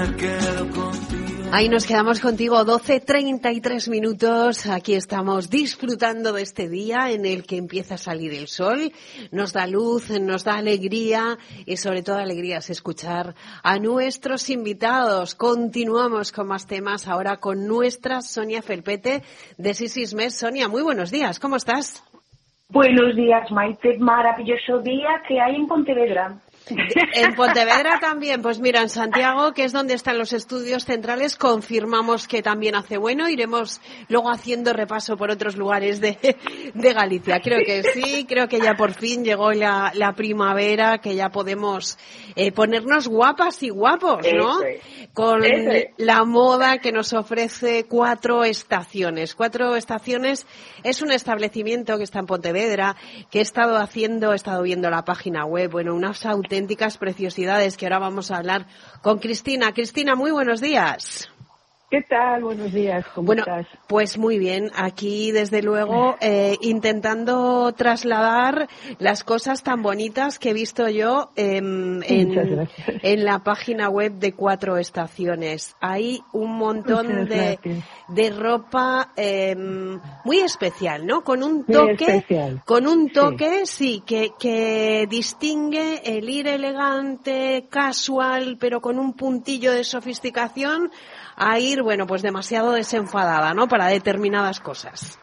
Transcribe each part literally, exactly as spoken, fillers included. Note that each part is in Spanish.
Ahí nos quedamos contigo, doce treinta y tres minutos. Aquí estamos disfrutando de este día en el que empieza a salir el sol. Nos da luz, nos da alegría y sobre todo alegría es escuchar a nuestros invitados. Continuamos con más temas ahora con nuestra Sonia Felpete de Sisismes. Sonia, muy buenos días, ¿cómo estás? Buenos días, Maite. Maravilloso día que hay en Pontevedra. En Pontevedra también, pues mira, en Santiago, que es donde están los estudios centrales, confirmamos que también hace bueno. Iremos luego haciendo repaso por otros lugares de, de Galicia. Creo que sí, creo que ya por fin llegó la, la primavera, que ya podemos eh, ponernos guapas y guapos, ¿no? Eso es. Con Eso es. La moda que nos ofrece Cuatro Estaciones. Cuatro Estaciones es un establecimiento que está en Pontevedra, que he estado haciendo, he estado viendo la página web, bueno, unas auténticas preciosidades que ahora vamos a hablar con Cristina. Cristina, muy buenos días. ¿Qué tal? Buenos días, ¿cómo bueno, estás? Pues muy bien, aquí desde luego eh, intentando trasladar las cosas tan bonitas que he visto yo eh, en, en la página web de Cuatro Estaciones. Hay un montón de, de ropa eh, muy especial, ¿no? Con un toque, con un toque, sí, sí que, que distingue el ir elegante, casual, pero con un puntillo de sofisticación, a ir, bueno, pues demasiado desenfadada, ¿no?, para determinadas cosas.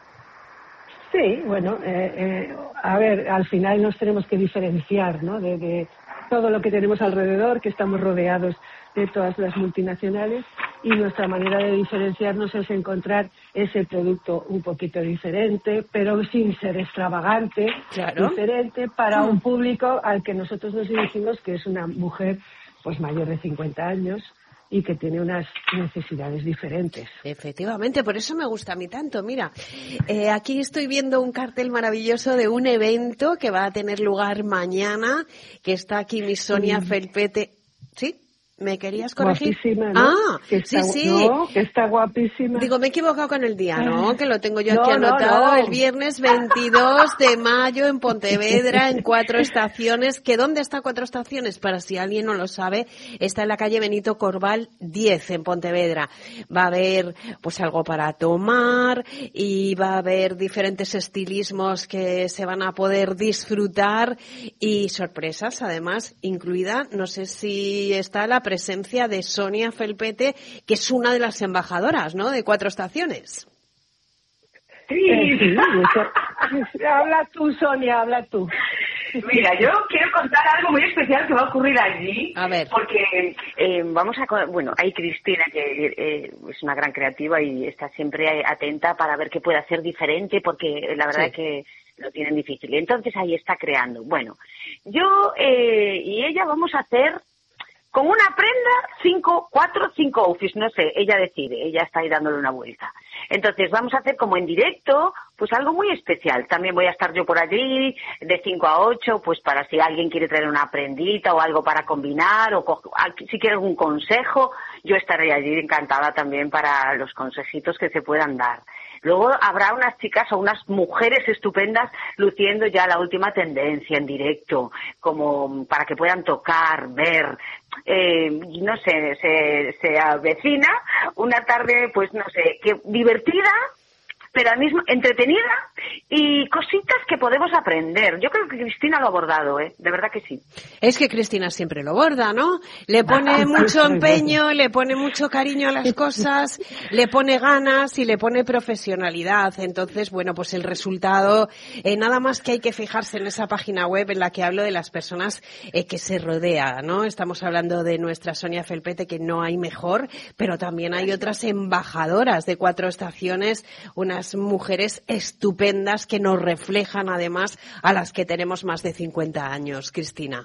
Sí, bueno, eh, eh, a ver, al final nos tenemos que diferenciar, ¿no?, de, de todo lo que tenemos alrededor, que estamos rodeados de todas las multinacionales, y nuestra manera de diferenciarnos es encontrar ese producto un poquito diferente, pero sin ser extravagante, claro. diferente para mm. un público al que nosotros nos dirigimos, que es una mujer pues mayor de cincuenta años, y que tiene unas necesidades diferentes. Efectivamente, por eso me gusta a mí tanto. Mira, eh, aquí estoy viendo un cartel maravilloso de un evento que va a tener lugar mañana, que está aquí mi Sonia mm. Felpete. ¿Sí? ¿Me querías corregir? Guapísima, ¿no? Ah, que está, sí, sí. No, que está guapísima. Digo, me he equivocado con el día, ¿no? Que lo tengo yo no, aquí anotado. No, no. El viernes veintidós de mayo en Pontevedra, en Cuatro Estaciones. ¿Que dónde está Cuatro Estaciones? Para si alguien no lo sabe, está en la calle Benito Corval diez, en Pontevedra. Va a haber, pues, algo para tomar y va a haber diferentes estilismos que se van a poder disfrutar y sorpresas, además, incluida, no sé si está la presencia de Sonia Felpete, que es una de las embajadoras, ¿no?, de Cuatro Estaciones. Sí, eh, sí habla tú, Sonia, habla tú. Mira, yo quiero contar algo muy especial que va a ocurrir allí. A ver. Porque eh, vamos a... Bueno, hay Cristina, que eh, es una gran creativa y está siempre atenta para ver qué puede hacer diferente, porque la verdad sí. es que lo tienen difícil. Y entonces ahí está creando. Bueno, yo eh, y ella vamos a hacer con una prenda, cinco, cuatro, cinco outfits, no sé, ella decide, ella está ahí dándole una vuelta. Entonces vamos a hacer como en directo, pues algo muy especial. También voy a estar yo por allí, de cinco a ocho, pues para si alguien quiere traer una prendita o algo para combinar, o co- si quiere algún consejo, yo estaré allí encantada también para los consejitos que se puedan dar. Luego habrá unas chicas o unas mujeres estupendas luciendo ya la última tendencia en directo, como para que puedan tocar, ver. Eh, no sé, se, se avecina una tarde, pues no sé, que divertida, pero al mismo entretenida y cositas que podemos aprender. Yo creo que Cristina lo ha abordado, ¿eh? De verdad que sí. Es que Cristina siempre lo aborda, ¿no? Le pone mucho empeño, le pone mucho cariño a las cosas, le pone ganas y le pone profesionalidad. Entonces, bueno, pues el resultado, eh, nada más que hay que fijarse en esa página web en la que hablo de las personas eh, que se rodea, ¿no? Estamos hablando de nuestra Sonia Felpete, que no hay mejor, pero también hay otras embajadoras de Cuatro Estaciones, unas mujeres estupendas que nos reflejan además a las que tenemos más de cincuenta años, Cristina.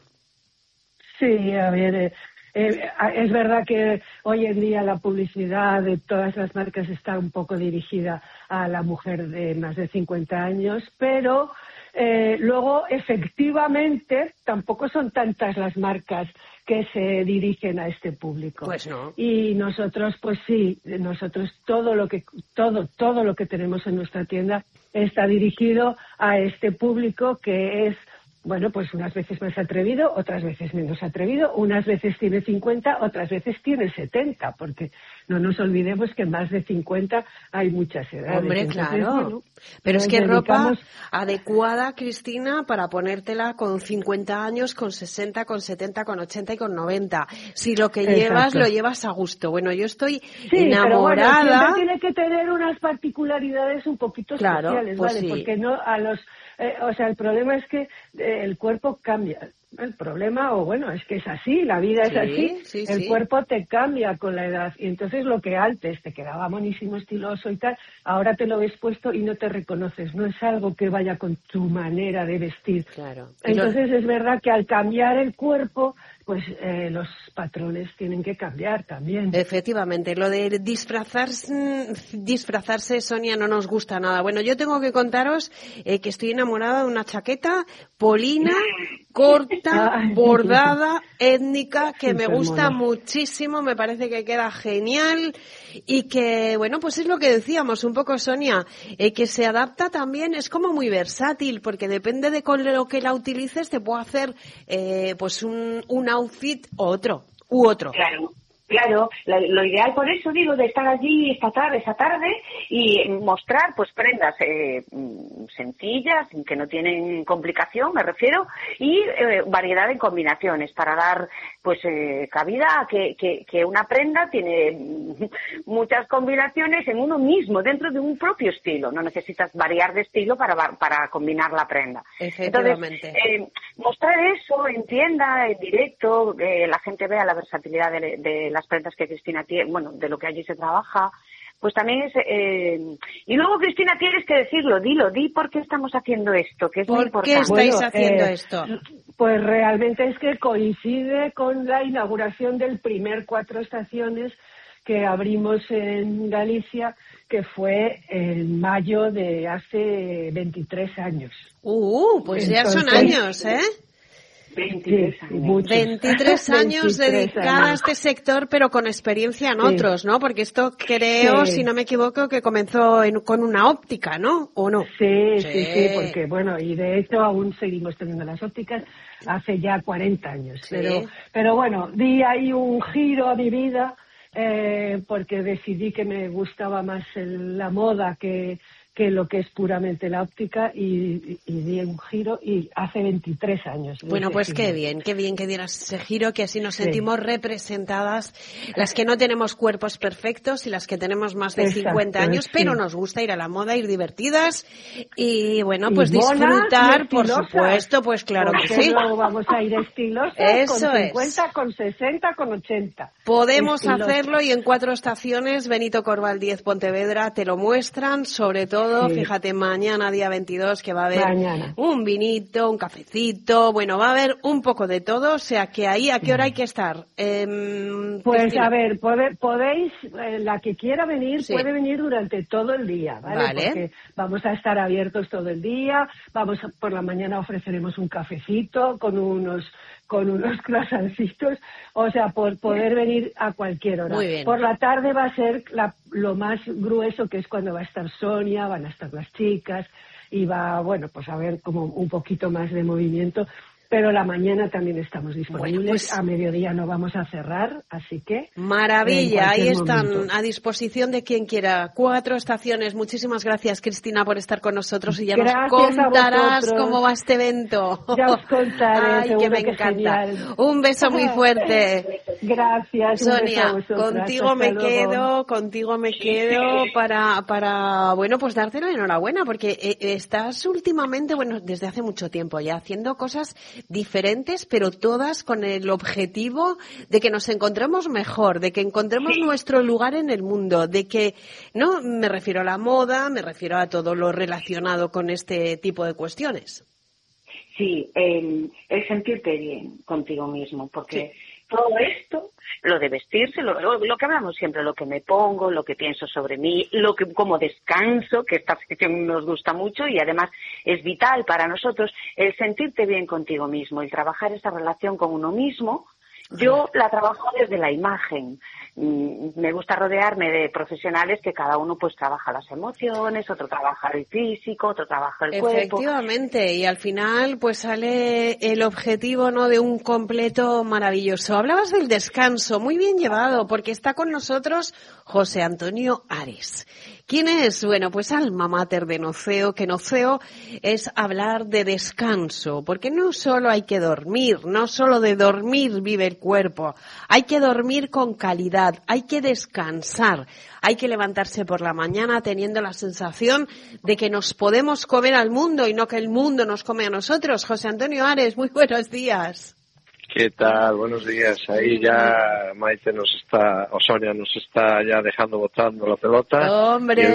Sí, a ver, eh, eh, es verdad que hoy en día la publicidad de todas las marcas está un poco dirigida a la mujer de más de cincuenta años, pero eh, luego efectivamente tampoco son tantas las marcas que se dirigen a este público. Pues no. Y nosotros, pues sí, nosotros todo lo que todo todo lo que tenemos en nuestra tienda está dirigido a este público, que es bueno, pues unas veces más atrevido, otras veces menos atrevido, unas veces tiene cincuenta, otras veces tiene setenta, porque no nos olvidemos que más de cincuenta hay muchas edades. Hombre, Entonces, claro. Bueno, pero es que dedicamos... ropa adecuada, Cristina, para ponértela con cincuenta años, con sesenta, con setenta, con ochenta y con noventa. Si lo que Exacto. llevas, lo llevas a gusto. Bueno, yo estoy sí, enamorada. Pero bueno, siempre tiene que tener unas particularidades un poquito claro, especiales, pues ¿vale? sí. Porque no a los... Eh, o sea, el problema es que eh, el cuerpo cambia. El problema, o bueno, es que es así, la vida sí, es así, sí, el sí. cuerpo te cambia con la edad. Y entonces lo que antes te quedaba monísimo, estiloso y tal, ahora te lo ves puesto y no te reconoces. No es algo que vaya con tu manera de vestir. Claro. Entonces lo... es verdad que al cambiar el cuerpo, pues eh, los patrones tienen que cambiar también. Efectivamente, lo de disfrazarse, disfrazarse, Sonia, no nos gusta nada. Bueno, yo tengo que contaros eh, que estoy enamorada de una chaqueta polina, corta, bordada, étnica, que me gusta muchísimo, me parece que queda genial y que, bueno, pues es lo que decíamos un poco, Sonia, eh, que se adapta también, es como muy versátil, porque depende de con lo que la utilices, te puede hacer eh, pues un, un outfit u otro, u otro. Claro. Claro, lo, lo ideal por eso digo de estar allí esta tarde, esa tarde y mostrar pues prendas eh, sencillas, que no tienen complicación, me refiero, y eh, variedad de combinaciones para dar pues eh, cabida a que, que, que una prenda tiene muchas combinaciones en uno mismo, dentro de un propio estilo. No necesitas variar de estilo para, para combinar la prenda. Efectivamente. Entonces, eh, mostrar eso en tienda, en directo, que la gente vea la versatilidad de, de las prendas que Cristina tiene, bueno, de lo que allí se trabaja, pues también es... Eh... Y luego, Cristina, tienes que decirlo, dilo, di por qué estamos haciendo esto, que es muy importante. ¿Por qué estáis bueno, haciendo eh, esto? Pues realmente es que coincide con la inauguración del primer Cuatro Estaciones que abrimos en Galicia, que fue en mayo de hace veintitrés años. Uh, pues Entonces, ya son años, ¿eh? veintitrés años. Muchos. veintitrés años dedicada a este sector, pero con experiencia en sí. otros, ¿no? Porque esto creo, sí. si no me equivoco, que comenzó en, con una óptica, ¿no? ¿O no? Sí, sí, sí, sí, porque bueno, y de hecho aún seguimos teniendo las ópticas hace ya cuarenta años. Sí. Pero, pero bueno, di ahí un giro a mi vida eh, porque decidí que me gustaba más el, la moda que... que lo que es puramente la óptica y, y, y di un giro y hace veintitrés años. Bueno, pues giro. qué bien, qué bien que dieras ese giro, que así nos sí. sentimos representadas, las que no tenemos cuerpos perfectos y las que tenemos más de Exacto, cincuenta años, sí. pero nos gusta ir a la moda, ir divertidas y bueno, pues y disfrutar, por supuesto, pues claro que sí. Luego vamos a ir estilosas Eso con cincuenta, es. con sesenta, con ochenta. Podemos Estilosa. hacerlo y en Cuatro Estaciones, Benito Corval diez Pontevedra, te lo muestran, sobre todo Sí. Fíjate, mañana día veintidós que va a haber mañana. un vinito, un cafecito, bueno, va a haber un poco de todo, o sea que ahí, ¿a qué hora hay que estar? Eh, pues Cristina. a ver, pode, podéis, eh, la que quiera venir sí. puede venir durante todo el día, ¿vale? vale. Porque vamos a estar abiertos todo el día, vamos a, por la mañana ofreceremos un cafecito con unos con unos croissancitos, o sea, por poder venir a cualquier hora. Muy bien. Por la tarde va a ser la, lo más grueso, que es cuando va a estar Sonia, van a estar las chicas, y va, bueno, pues a ver como un poquito más de movimiento. Pero la mañana también estamos disponibles. Bueno, pues, a mediodía no vamos a cerrar, así que... Maravilla, ahí están momento. a disposición de quien quiera. Cuatro Estaciones. Muchísimas gracias, Cristina, por estar con nosotros y ya gracias nos contarás cómo va este evento. Ya os contaré, Ay, que me que encanta. Genial. Un beso muy fuerte. Gracias. Sonia, un beso a contigo Hasta me luego. quedo, contigo me quedo para, para, bueno, pues darte la enhorabuena, porque estás últimamente, bueno, desde hace mucho tiempo ya, haciendo cosas diferentes, pero todas con el objetivo de que nos encontremos mejor, de que encontremos sí. nuestro lugar en el mundo, de que, no, me refiero a la moda, me refiero a todo lo relacionado con este tipo de cuestiones. Sí, el, el sentirte bien contigo mismo, porque sí. todo esto, lo de vestirse, lo, lo, lo que hablamos siempre, lo que me pongo, lo que pienso sobre mí, lo que como descanso, que esta sección nos gusta mucho y además es vital para nosotros, el sentirte bien contigo mismo, el trabajar esa relación con uno mismo. Yo la trabajo desde la imagen. me gusta rodearme de profesionales que cada uno pues trabaja las emociones, otro trabaja el físico, otro trabaja el cuerpo. Efectivamente, y al final pues sale el objetivo, ¿no?, de un completo maravilloso. Hablabas del descanso, muy bien llevado, porque está con nosotros José Antonio Ares. ¿Quién es? Bueno, pues alma mater de Noceo, que Noceo es hablar de descanso, porque no solo hay que dormir, no solo de dormir vive el cuerpo, hay que dormir con calidad, hay que descansar, hay que levantarse por la mañana teniendo la sensación de que nos podemos comer al mundo y no que el mundo nos come a nosotros. José Antonio Ares, muy buenos días. ¿Qué tal? Buenos días. Ahí ya Maite nos está, o Sonia nos está ya dejando botando la pelota. ¡Hombre!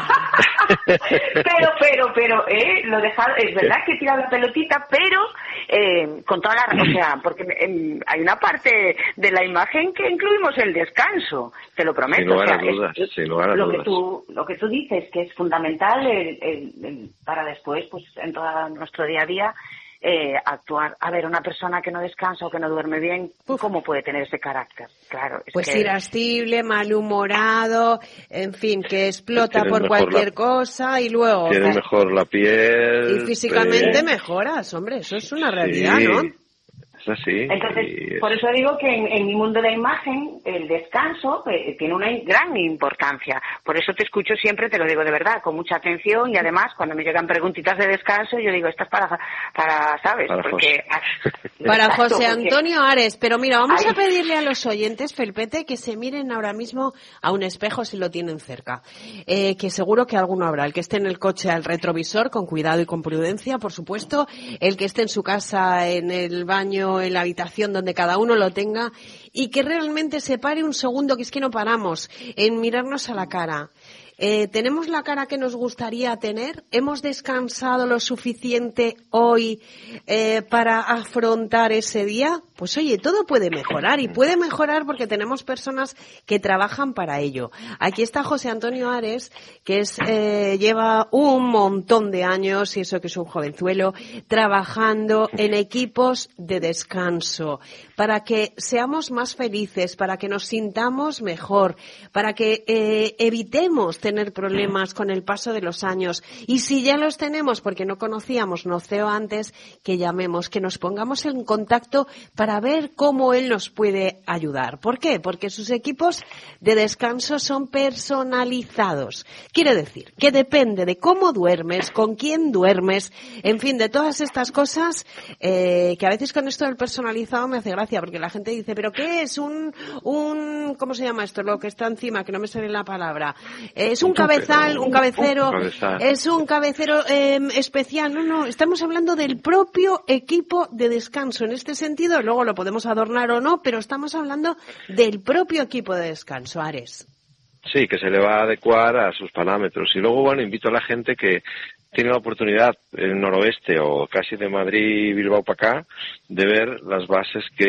pero, pero, pero, eh, lo dejado, es verdad que he tirado la pelotita, pero eh, con toda la, o sea, porque eh, hay una parte de la imagen que incluimos el descanso, te lo prometo. Sin lugar a o sea, dudas, es, sin lugar a lo dudas. que tú, lo que tú dices, que es fundamental el, el, el, para después, pues en todo nuestro día a día, Eh, actuar. A ver, una persona que no descansa o que no duerme bien, ¿cómo puede tener ese carácter? Claro, es pues que... irascible, malhumorado, en fin, que explota por cualquier la... cosa y luego... Tiene mejor la piel... Y físicamente eh... mejoras, hombre, eso es una realidad, sí. ¿no? Es así. Entonces, y... por eso digo que en, en mi mundo de la imagen el descanso eh, tiene una gran importancia. Por eso te escucho siempre, te lo digo de verdad, con mucha atención y además cuando me llegan preguntitas de descanso yo digo, esta es para, para ¿sabes? Para porque José. Para Exacto, José Antonio Ares. Pero mira, vamos Ay. a pedirle a los oyentes, Felpete, que se miren ahora mismo a un espejo si lo tienen cerca. Eh, que seguro que alguno habrá. El que esté en el coche al retrovisor, con cuidado y con prudencia, por supuesto. El que esté en su casa, en el baño, en la habitación, donde cada uno lo tenga, y que realmente se pare un segundo, que es que no paramos, en mirarnos a la cara. Eh, ¿Tenemos la cara que nos gustaría tener? ¿Hemos descansado lo suficiente hoy eh, para afrontar ese día? Pues oye, todo puede mejorar y puede mejorar porque tenemos personas que trabajan para ello. Aquí está José Antonio Ares, que es eh, lleva un montón de años, y eso que es un jovenzuelo, trabajando en equipos de descanso para que seamos más felices, para que nos sintamos mejor, para que eh, evitemos tener problemas con el paso de los años. Y si ya los tenemos porque no conocíamos Noceo antes, que llamemos, que nos pongamos en contacto para ver cómo él nos puede ayudar. ¿Por qué? Porque sus equipos de descanso son personalizados. Quiere decir que depende de cómo duermes, con quién duermes, en fin, de todas estas cosas, eh, que a veces con esto del personalizado me hace gracia, porque la gente dice, ¿pero qué es? Un, un, ¿cómo se llama esto? Lo que está encima, que no me sale la palabra. Es un, un cabezal, un cabecero, un cabezal. Es un cabecero eh, especial. No, no, estamos hablando del propio equipo de descanso. En este sentido, luego lo podemos adornar o no, pero estamos hablando del propio equipo de descanso, Ares. Sí, que se le va a adecuar a sus parámetros. Y luego, bueno, invito a la gente que tiene la oportunidad en el noroeste o casi de Madrid y Bilbao para acá de ver las bases que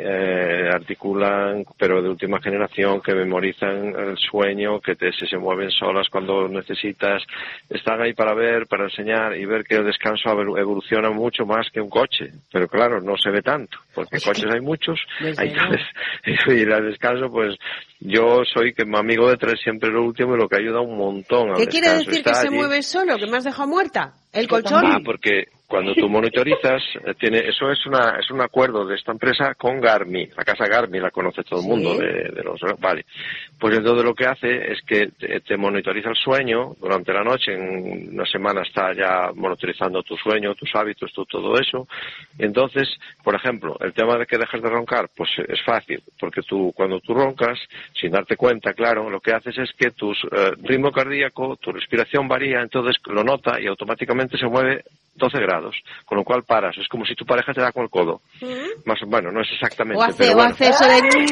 eh, articulan, pero de última generación, que memorizan el sueño, que te, se, se mueven solas cuando necesitas. Están ahí para ver, para enseñar y ver que el descanso evoluciona mucho más que un coche. Pero claro, no se ve tanto, porque coches hay muchos. Hay tres, y el descanso, pues yo soy que amigo de tres siempre lo último y lo que ayuda un montón al ¿Qué descanso. quiere decir Está que se allí. mueve solo? ¿Que me has dejado muerta? ¿El colchón? Ah, porque cuando tú monitorizas, tiene, eso es una es un acuerdo de esta empresa con Garmin. La casa Garmin la conoce todo el mundo. ¿Sí? de, de los Vale. Pues entonces lo que hace es que te, te monitoriza el sueño durante la noche. En una semana está ya monitorizando tu sueño, tus hábitos, tu, todo eso. Y entonces, por ejemplo, el tema de que dejes de roncar, pues es fácil. Porque tú, cuando tú roncas, sin darte cuenta, claro, lo que haces es que tu eh, ritmo cardíaco, tu respiración varía, entonces lo nota y automáticamente se mueve doce grados, con lo cual paras. Es como si tu pareja te da con el codo. ¿Mm? Más, bueno, no es exactamente. O hace, pero o bueno. hace eso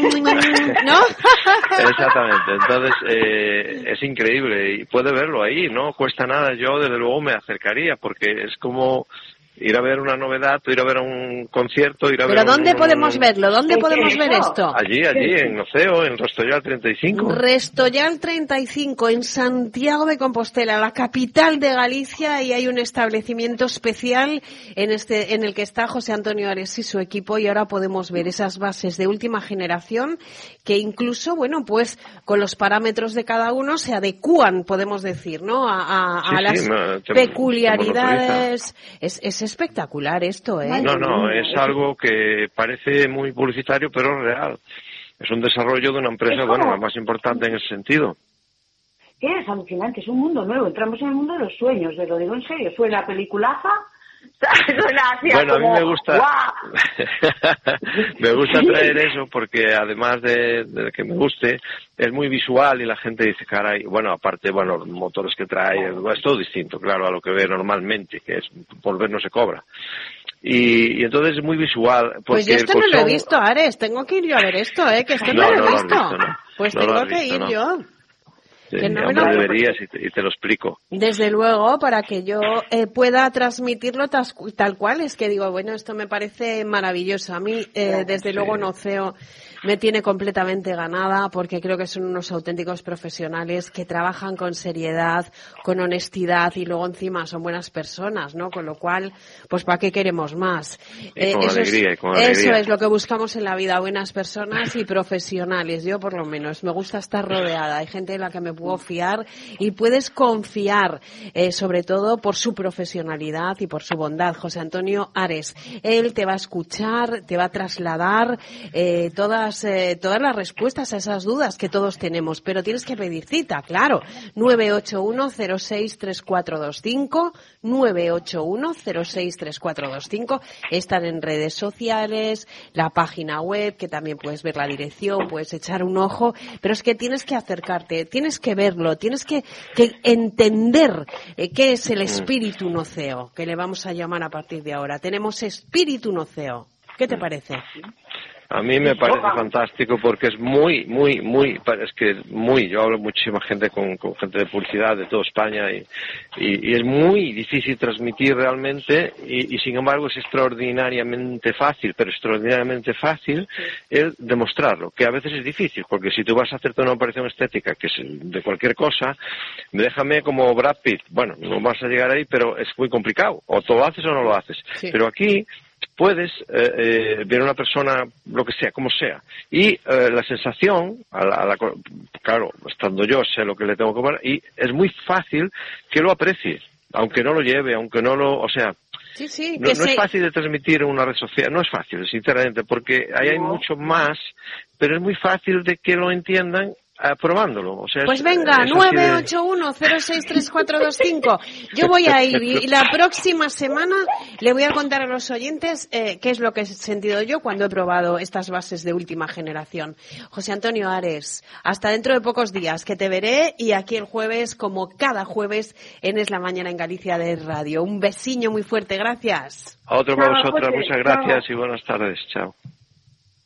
de... ¿no? Exactamente. Entonces, eh, es increíble y puede verlo ahí, no cuesta nada. Yo, desde luego, me acercaría porque es como ir a ver una novedad, ir a ver un concierto, ir a ¿Pero ver dónde un, podemos verlo? ¿Dónde ¿Qué podemos es ver eso? esto? Allí, allí, en Oceo, en Restollal treinta y cinco. Restollal treinta y cinco, en Santiago de Compostela, la capital de Galicia, y hay un establecimiento especial en este en el que está José Antonio Ares y su equipo, y ahora podemos ver esas bases de última generación que incluso, bueno, pues con los parámetros de cada uno se adecúan, podemos decir, ¿no? A, a, Sí, a las sí, no, te- peculiaridades. Es, es espectacular esto, ¿eh? No, no, es algo que parece muy publicitario, pero es real. Es un desarrollo de una empresa, Es como- bueno, la más importante en ese sentido. Es alucinante, es un mundo nuevo. Entramos en el mundo de los sueños, te lo digo en serio. Suena peliculaza, suena así Bueno, a mí como, me gusta, ¡guau! me gusta traer eso porque además de, de que me guste, es muy visual y la gente dice, caray, bueno, aparte, bueno, los motores que trae, es todo distinto, claro, a lo que ve normalmente, que es, por ver no se cobra. Y, y entonces es muy visual. Pues yo porque esto el no lo he colchón- visto, Ares. Tengo que ir yo a ver esto, ¿eh? Que esto no, No, lo he no lo has visto. visto, no. Pues No lo tengo has que visto, ir no. yo. Sí, que no me hombre, lo- deberías y te, y te lo explico. Desde luego, para que yo eh, pueda transmitirlo tas- tal cual. Es que digo, bueno, esto me parece maravilloso. A mí, eh, desde Sí. luego, Noceo me tiene completamente ganada porque creo que son unos auténticos profesionales que trabajan con seriedad, con honestidad y luego encima son buenas personas, ¿no? Con lo cual, pues ¿para qué queremos más? Y con eso alegría, es, y con eso alegría. es lo que buscamos en la vida, buenas personas y profesionales. Yo, por lo menos, me gusta estar rodeada. Hay gente en la que me puedo fiar y puedes confiar, eh, sobre todo por su profesionalidad y por su bondad. José Antonio Ares, él te va a escuchar, te va a trasladar eh, todas eh, todas las respuestas a esas dudas que todos tenemos, pero tienes que pedir cita, claro. nueve ocho uno cero seis tres cuatro dos cinco, nueve ocho uno cero seis tres cuatro dos cinco. Están en redes sociales, la página web, que también puedes ver la dirección, puedes echar un ojo, pero es que tienes que acercarte, tienes que verlo, tienes que, que entender eh, qué es el espíritu noceo, que le vamos a llamar a partir de ahora. Tenemos espíritu noceo. ¿Qué te parece? A mí me parece fantástico porque es muy, muy, muy, es que muy, yo hablo muchísima gente con, con gente de publicidad de toda España y, y, y es muy difícil transmitir realmente y, y sin embargo es extraordinariamente fácil, pero extraordinariamente fácil el demostrarlo, que a veces es difícil porque si tú vas a hacerte una operación estética que es de cualquier cosa, déjame como Brad Pitt, bueno, no vas a llegar ahí, pero es muy complicado, o tú lo haces o no lo haces, Sí. pero aquí puedes eh, eh, ver a una persona, lo que sea, como sea, y eh, la sensación, a la, a la, claro, estando yo sé lo que le tengo que poner, y es muy fácil que lo aprecie, aunque no lo lleve, aunque no lo, o sea, Sí, sí, no, que no se- es fácil de transmitir en una red social, no es fácil, sinceramente, porque ahí hay mucho más, pero es muy fácil de que lo entiendan eh, probándolo. O sea, Pues es- venga, es así de- nueve ocho uno cero seis tres cuatro dos cinco. Yo voy a ir y la próxima semana le voy a contar a los oyentes eh, qué es lo que he sentido yo cuando he probado estas bases de última generación. José Antonio Ares, hasta dentro de pocos días que te veré y aquí el jueves, como cada jueves, en Es la Mañana en Galicia de Radio. Un besiño muy fuerte, gracias. A otro para Chao, vosotras, José, muchas chao. gracias y buenas tardes, chao.